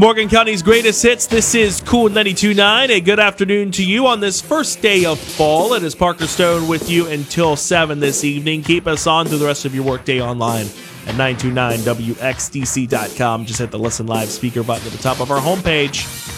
Morgan County's greatest hits. This is Cool 92.9. A good afternoon to you on this first day of fall. It is Parker Stone with you until 7 this evening. Keep us on through the rest of your workday online at 929wxdc.com. Just hit the Listen Live speaker button at the top of our homepage.